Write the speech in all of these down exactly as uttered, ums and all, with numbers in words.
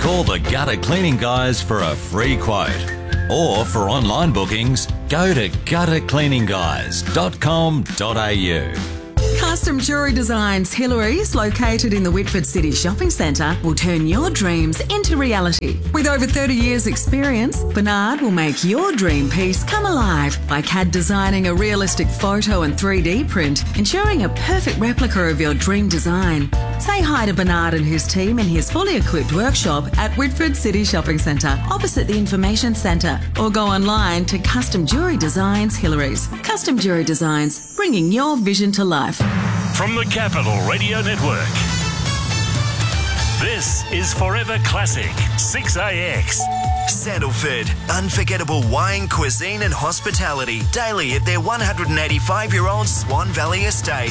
Call the Gutter Cleaning Guys for a free quote. Or for online bookings, go to gutter cleaning guys dot com dot a u. Custom Jewellery Designs Hillary's, located in the Whitford City Shopping Centre, will turn your dreams into reality. With over thirty years experience, Bernard will make your dream piece come alive by C A D designing a realistic photo and three D print, ensuring a perfect replica of your dream design. Say hi to Bernard and his team in his fully equipped workshop at Whitford City Shopping Centre, opposite the Information Centre, or go online to Custom Jewellery Designs Hillary's. Custom Jewellery Designs, bringing your vision to life. From the Capital Radio Network, this is Forever Classic six A X. Sandalford, unforgettable wine, cuisine and hospitality daily at their one hundred eighty-five-year-old Swan Valley estate.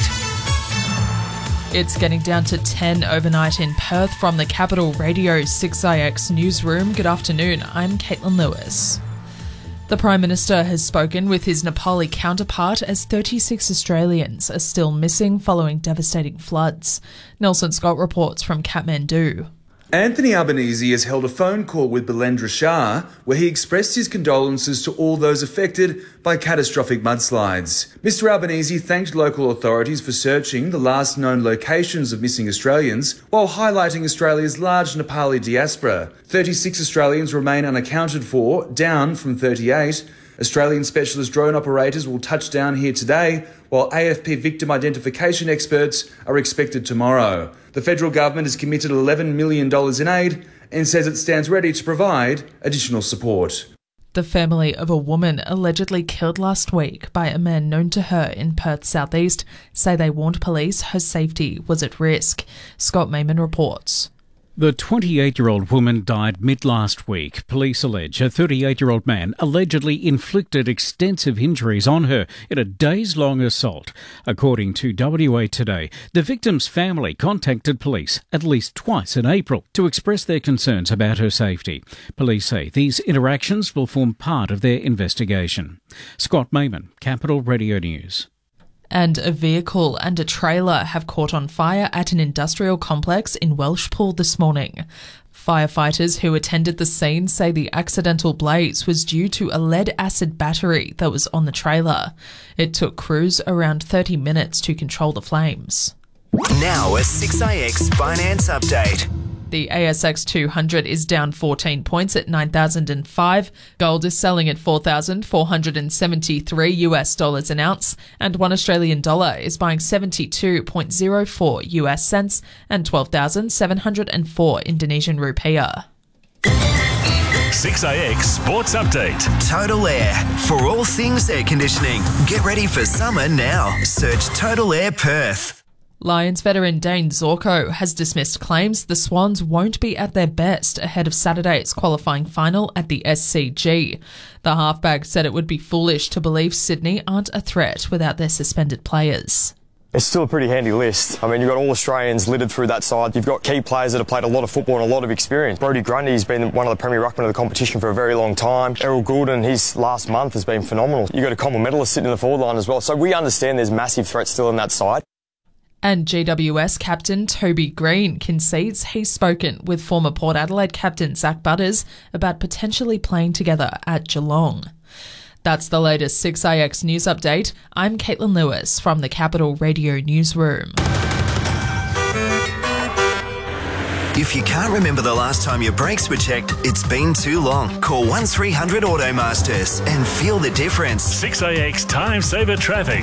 It's getting down to ten overnight in Perth from the Capital Radio six A X newsroom. Good afternoon, I'm Caitlin Lewis. The Prime Minister has spoken with his Nepali counterpart as thirty-six Australians are still missing following devastating floods. Nelson Scott reports from Kathmandu. Anthony Albanese has held a phone call with Bilendra Shah where he expressed his condolences to all those affected by catastrophic mudslides. Mister Albanese thanked local authorities for searching the last known locations of missing Australians while highlighting Australia's large Nepali diaspora. thirty-six Australians remain unaccounted for, down from thirty-eight. Australian specialist drone operators will touch down here today, while A F P victim identification experts are expected tomorrow. The federal government has committed eleven million dollars in aid and says it stands ready to provide additional support. The family of a woman allegedly killed last week by a man known to her in Perth's southeast say they warned police her safety was at risk. Scott Mayman reports. The twenty-eight-year-old woman died mid-last week. Police allege a thirty-eight-year-old man allegedly inflicted extensive injuries on her in a days-long assault. According to W A Today, the victim's family contacted police at least twice in April to express their concerns about her safety. Police say these interactions will form part of their investigation. Scott Mayman, Capital Radio News. And a vehicle and a trailer have caught on fire at an industrial complex in Welshpool this morning. Firefighters who attended the scene say the accidental blaze was due to a lead-acid battery that was on the trailer. It took crews around thirty minutes to control the flames. Now a six A X finance update. The A S X two hundred is down fourteen points at nine thousand five. Gold is selling at four thousand four hundred seventy-three US dollars an ounce, and one Australian dollar is buying seventy-two point zero four US cents and twelve thousand seven hundred four Indonesian rupiah. six A X Sports Update. Total Air. For all things air conditioning. Get ready for summer now. Search Total Air Perth. Lions veteran Dane Zorko has dismissed claims the Swans won't be at their best ahead of Saturday's qualifying final at the S C G. The halfback said it would be foolish to believe Sydney aren't a threat without their suspended players. It's still a pretty handy list. I mean, you've got all Australians littered through that side. You've got key players that have played a lot of football and a lot of experience. Brodie Grundy's been one of the premier ruckmen of the competition for a very long time. Errol Goulden, his last month has been phenomenal. You've got a common medalist sitting in the forward line as well. So we understand there's massive threats still in that side. And G W S captain Toby Green concedes he's spoken with former Port Adelaide captain Zach Butters about potentially playing together at Geelong. That's the latest six A X news update. I'm Caitlin Lewis from the Capital Radio newsroom. If you can't remember the last time your brakes were checked, it's been too long. Call one three hundred Automasters and feel the difference. six A X Time Saver Traffic.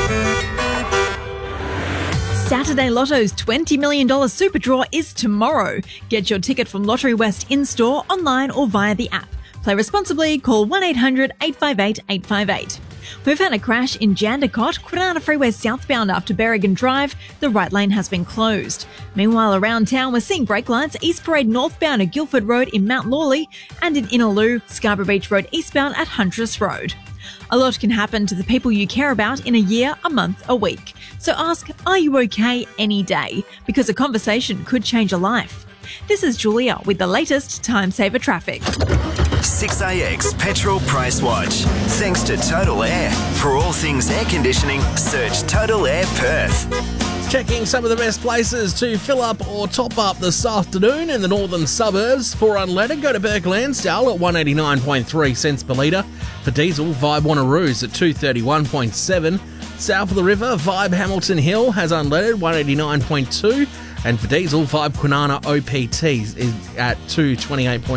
Saturday Lotto's twenty million dollars Super Draw is tomorrow. Get your ticket from Lottery West in-store, online or via the app. Play responsibly, call one eight hundred eight five eight eight five eight. We've had a crash in Jandakot, Kwinana Freeway southbound after Berrigan Drive. The right lane has been closed. Meanwhile, around town, we're seeing brake lights East Parade northbound at Guildford Road in Mount Lawley and in Innaloo, Scarborough Beach Road eastbound at Huntress Road. A lot can happen to the people you care about in a year, a month, a week. So ask, are you okay any day? Because a conversation could change a life. This is Julia with the latest Time Saver Traffic. six A X Petrol Price Watch. Thanks to Total Air. For all things air conditioning, search Total Air Perth. Checking some of the best places to fill up or top up this afternoon in the northern suburbs. For unleaded, go to Burke Lansdale at one eighty-nine point three cents per litre. For diesel, Vibe Wanneroo's at two thirty-one point seven. South of the river, Vibe Hamilton Hill has unleaded one eighty-nine point two. And for diesel, Vibe Kwinana O P T is at two twenty-eight point